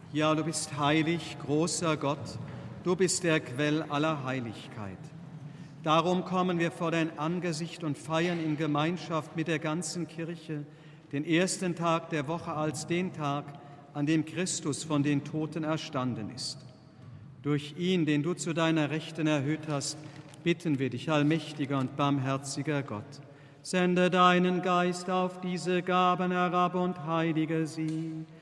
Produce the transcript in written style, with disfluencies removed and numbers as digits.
Ja, du bist heilig, großer Gott, du bist der Quell aller Heiligkeit. Darum kommen wir vor dein Angesicht und feiern in Gemeinschaft mit der ganzen Kirche den ersten Tag der Woche als den Tag, an dem Christus von den Toten erstanden ist. Durch ihn, den du zu deiner Rechten erhöht hast, bitten wir dich, allmächtiger und barmherziger Gott. Sende deinen Geist auf diese Gaben herab und heilige sie,